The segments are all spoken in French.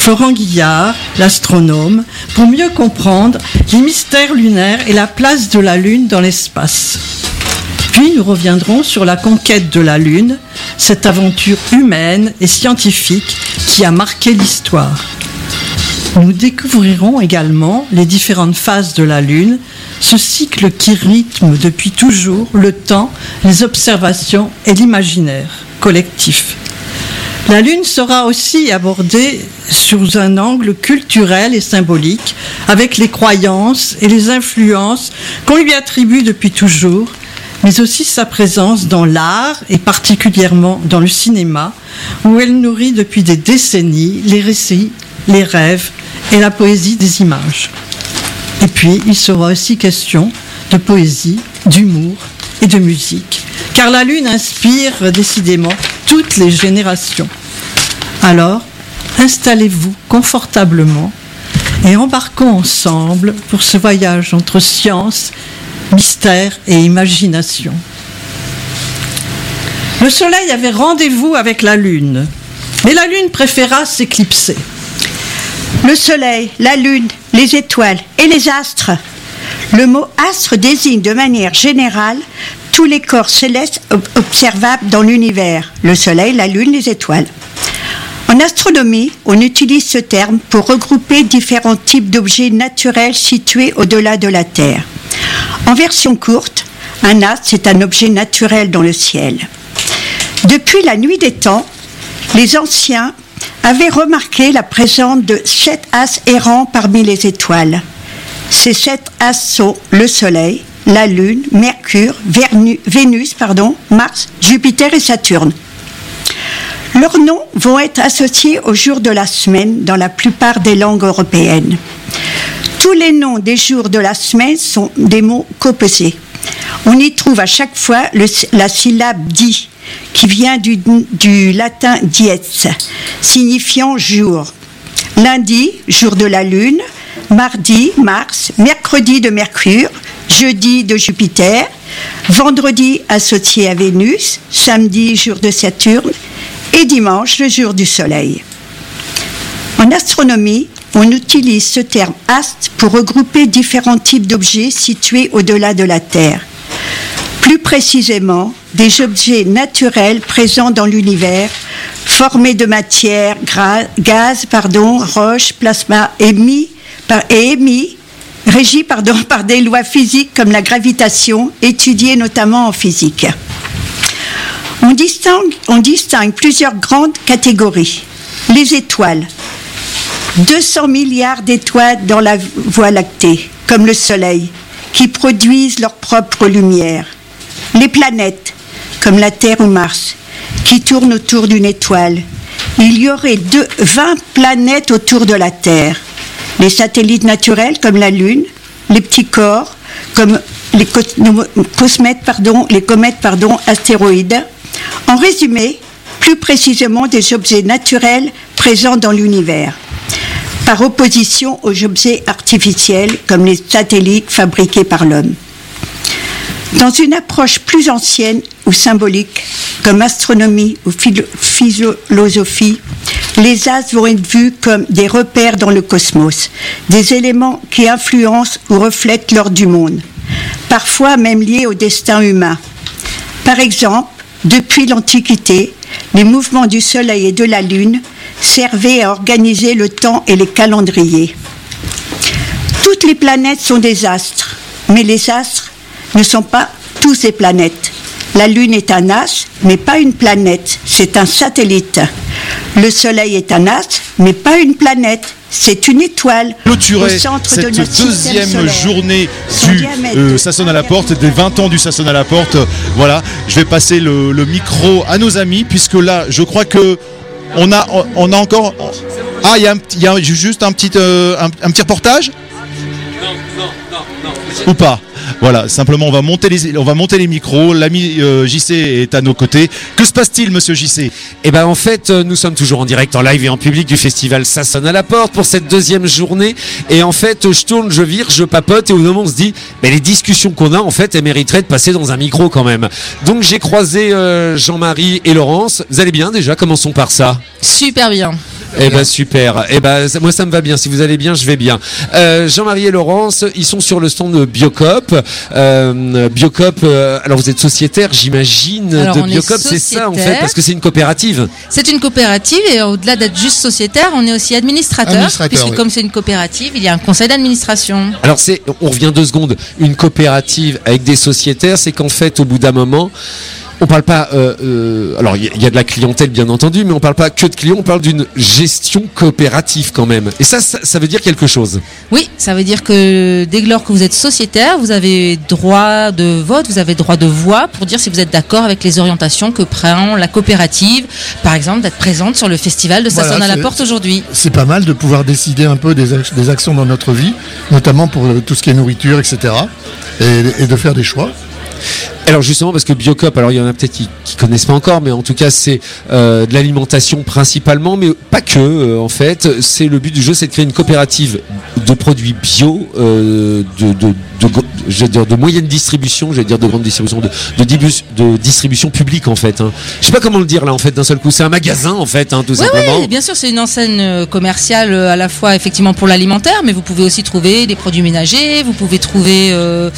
Florent Guillard, l'astronome, pour mieux comprendre les mystères lunaires et la place de la Lune dans l'espace. Puis nous reviendrons sur la conquête de la Lune, cette aventure humaine et scientifique qui a marqué l'histoire. Nous découvrirons également les différentes phases de la Lune, ce cycle qui rythme depuis toujours le temps, les observations et l'imaginaire collectif. La Lune sera aussi abordée sous un angle culturel et symbolique, avec les croyances et les influences qu'on lui attribue depuis toujours, mais aussi sa présence dans l'art et particulièrement dans le cinéma, où elle nourrit depuis des décennies les récits, les rêves et la poésie des images. Et puis, il sera aussi question de poésie, d'humour et de musique, car la Lune inspire décidément toutes les générations. Alors, installez-vous confortablement et embarquons ensemble pour ce voyage entre science, mystère et imagination. Le Soleil avait rendez-vous avec la Lune, mais la Lune préféra s'éclipser. Le Soleil, la Lune, les étoiles et les astres. Le mot astre désigne de manière générale tous les corps célestes observables dans l'univers. Le Soleil, la Lune, les étoiles. En astronomie, on utilise ce terme pour regrouper différents types d'objets naturels situés au-delà de la Terre. En version courte, un astre, c'est un objet naturel dans le ciel. Depuis la nuit des temps, les anciens avaient remarqué la présence de 7 astres errants parmi les étoiles. Ces 7 astres sont le Soleil, la Lune, Mercure, Vénus, Mars, Jupiter et Saturne. Leurs noms vont être associés aux jours de la semaine dans la plupart des langues européennes. Tous les noms des jours de la semaine sont des mots composés. On y trouve à chaque fois la syllabe di, qui vient du latin dies, signifiant jour. Lundi, jour de la Lune, mardi, Mars, mercredi de Mercure, jeudi de Jupiter, vendredi associé à Vénus, samedi, jour de Saturne, et dimanche, le jour du Soleil. En astronomie, on utilise ce terme astre pour regrouper différents types d'objets situés au-delà de la Terre. Plus précisément, des objets naturels présents dans l'univers, formés de matière, gaz, roches, plasma, régis par des lois physiques comme la gravitation, étudiées notamment en physique. On distingue plusieurs grandes catégories. Les étoiles. 200 milliards d'étoiles dans la Voie lactée, comme le Soleil, qui produisent leur propre lumière. Les planètes, comme la Terre ou Mars, qui tournent autour d'une étoile. Il y aurait 20 planètes autour de la Terre. Les satellites naturels, comme la Lune, les petits corps, comme les comètes, astéroïdes. En résumé, plus précisément des objets naturels présents dans l'univers, par opposition aux objets artificiels comme les satellites fabriqués par l'homme. Dans une approche plus ancienne ou symbolique, comme astronomie ou philosophie, les astres vont être vus comme des repères dans le cosmos, des éléments qui influencent ou reflètent l'ordre du monde, parfois même liés au destin humain. Par exemple, depuis l'Antiquité, les mouvements du Soleil et de la Lune servaient à organiser le temps et les calendriers. Toutes les planètes sont des astres, mais les astres ne sont pas tous des planètes. La Lune est un astre, mais pas une planète, c'est un satellite. Le Soleil est un astre, mais pas une planète, c'est une étoile au centre de notre système solaire. Cette deuxième journée du Ça sonne à la porte, des 20 ans du Ça sonne à la porte. Voilà, je vais passer le micro à nos amis, puisque là, je crois que on a encore... Ah, il y a juste un petit reportage ? Non. Ou pas ? Voilà, simplement on va monter les micros. L'ami JC est à nos côtés. Que se passe-t-il, monsieur JC ? Eh ben en fait, nous sommes toujours en direct, en live et en public du festival Ça sonne à la porte pour cette deuxième journée. Et en fait, je tourne, je vire, je papote et au moment on se dit, les discussions qu'on a, en fait, elles mériteraient de passer dans un micro quand même. Donc j'ai croisé Jean-Marie et Laurence. Vous allez bien déjà ? Commençons par ça. Super bien. Eh ben super. Eh ben moi ça me va bien. Si vous allez bien, je vais bien. Jean-Marie et Laurence, ils sont sur le stand de Biocop. Biocop. Alors vous êtes sociétaire, j'imagine, alors, de Biocop, c'est ça en fait, parce que c'est une coopérative. C'est une coopérative et au-delà d'être juste sociétaire, on est aussi administrateur puisque comme c'est une coopérative, il y a un conseil d'administration. Alors on revient 2 secondes. Une coopérative avec des sociétaires, c'est qu'en fait au bout d'un moment, on parle pas. Alors il y a de la clientèle bien entendu, mais on parle pas que de clients. On parle d'une gestion coopérative quand même. Et ça veut dire quelque chose. Oui, ça veut dire que dès lors que vous êtes sociétaire, vous avez droit de vote, vous avez droit de voix pour dire si vous êtes d'accord avec les orientations que prend la coopérative. Par exemple, d'être présente sur le festival de Ça sonne à la porte aujourd'hui. C'est pas mal de pouvoir décider un peu des actions dans notre vie, notamment pour tout ce qui est nourriture, etc. Et de faire des choix. Alors justement parce que Biocop, alors il y en a peut-être qui connaissent pas encore, mais en tout cas c'est de l'alimentation principalement, mais pas que en fait. C'est le but du jeu, c'est de créer une coopérative de produits bio, je vais dire de moyenne distribution, je vais dire de grande distribution, de distribution publique en fait. Hein. Je sais pas comment le dire là en fait d'un seul coup. C'est un magasin en fait, hein, tout simplement. Oui, bien sûr, c'est une enseigne commerciale à la fois effectivement pour l'alimentaire, mais vous pouvez aussi trouver des produits ménagers, vous pouvez trouver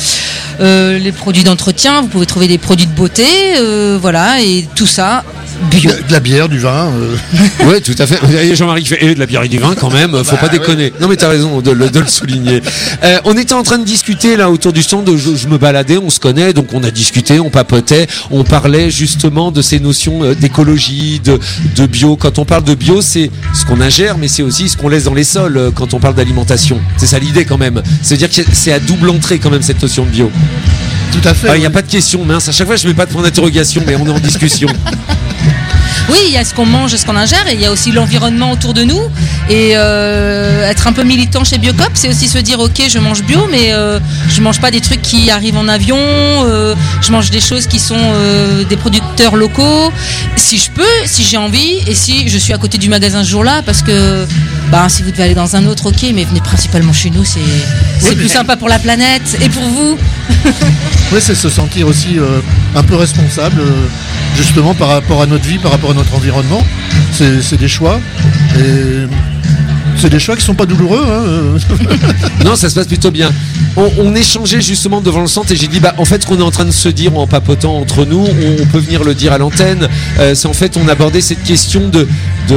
les produits d'entretien, vous pouvez trouver des produits de beauté, voilà, et tout ça bio. De la bière, du vin. Ouais, tout à fait. Il y a Jean-Marie qui fait de la bière et du vin quand même. Faut pas déconner. Ouais. Non mais t'as raison de le souligner. On était en train de discuter là autour du stand. Je me baladais, on se connaît, donc on a discuté, on papotait, on parlait justement de ces notions d'écologie, de bio. Quand on parle de bio, c'est ce qu'on ingère, mais c'est aussi ce qu'on laisse dans les sols quand on parle d'alimentation. C'est ça l'idée quand même. C'est-à-dire que c'est à double entrée quand même cette notion de bio. Tout à fait. Il n'y a pas de question, mince. À chaque fois, je mets pas de point d'interrogation, mais on est en discussion. Oui, il y a ce qu'on mange et ce qu'on ingère, et il y a aussi l'environnement autour de nous. Et être un peu militant chez Biocop, c'est aussi se dire ok, je mange bio, mais je mange pas des trucs qui arrivent en avion. Je mange des choses qui sont des producteurs locaux. Si je peux, si j'ai envie, et si je suis à côté du magasin ce jour-là, parce que si vous devez aller dans un autre, ok, mais venez principalement chez nous, c'est plus sympa pour la planète et pour vous. Oui, c'est se sentir aussi un peu responsable, justement par rapport à notre vie, par rapport à notre environnement. C'est des choix. Et c'est des choix qui sont pas douloureux. Hein. Non, ça se passe plutôt bien. On échangeait justement devant le centre et j'ai dit en fait ce qu'on est en train de se dire en papotant entre nous, on peut venir le dire à l'antenne. C'est en fait on abordait cette question de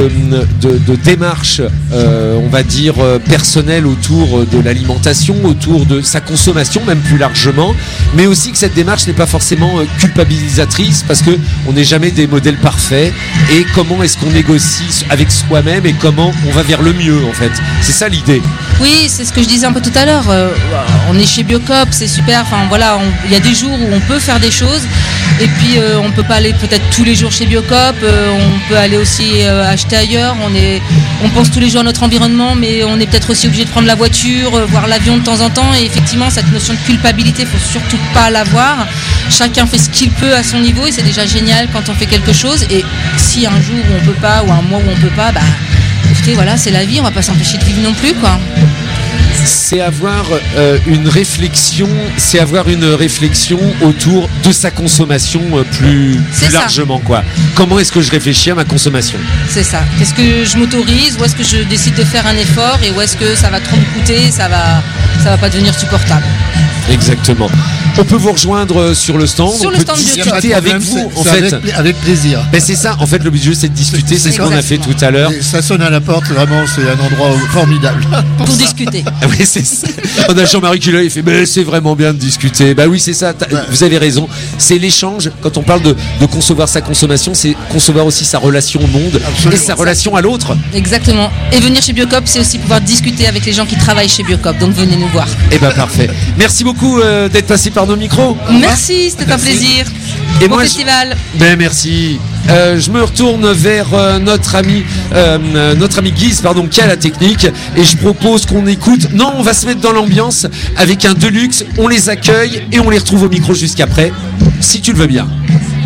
démarche, on va dire personnelle autour de l'alimentation, autour de sa consommation même plus largement, mais aussi que cette démarche n'est pas forcément culpabilisatrice parce que on n'est jamais des modèles parfaits et comment est-ce qu'on négocie avec soi-même et comment on va vers le mieux en fait. C'est ça l'idée. Oui, c'est ce que je disais un peu tout à l'heure. On est chez Biocop, c'est super. Enfin voilà, il y a des jours où on peut faire des choses et puis on peut pas aller peut-être tous les jours chez Biocop. On peut aller aussi acheter ailleurs. On pense tous les jours à notre environnement, mais on est peut-être aussi obligé de prendre la voiture, voir l'avion de temps en temps. Et effectivement, cette notion de culpabilité, faut surtout pas l'avoir. Chacun fait ce qu'il peut à son niveau et c'est déjà génial quand on fait quelque chose. Et si un jour où on peut pas ou un mois où on peut pas, écoutez, voilà, c'est la vie. On va pas s'empêcher de vivre non plus, quoi. C'est avoir une réflexion, autour de sa consommation plus largement quoi. Comment est-ce que je réfléchis à ma consommation? C'est ça. Qu'est-ce que je m'autorise? Où est-ce que je décide de faire un effort? Et où est-ce que ça va trop me coûter? Ça va pas devenir supportable. Exactement. On peut vous rejoindre sur le stand. On peut discuter avec vous en fait. Avec plaisir. C'est ça. En fait, le but du jeu, c'est de discuter. C'est ce qu'on a fait tout à l'heure. Et ça sonne à la porte. Vraiment, c'est un endroit formidable pour discuter. Oui, c'est ça. On a Jean-Marie qui l'a fait. Mais c'est vraiment bien de discuter. Oui, c'est ça. Vous avez raison. C'est l'échange. Quand on parle de concevoir sa consommation, c'est concevoir aussi sa relation au monde. Absolument. Et sa relation à l'autre. Exactement. Et venir chez Biocop, c'est aussi pouvoir discuter avec les gens qui travaillent chez Biocop. Donc venez nous voir. Parfait. Merci beaucoup d'être passé par nos micros. Merci, c'était un plaisir. Et bon festival. Merci. Je me retourne vers notre ami Guise, qui a la technique, et je propose qu'on écoute. Non, on va se mettre dans l'ambiance avec un Deluxe. On les accueille et on les retrouve au micro jusqu'après, si tu le veux bien.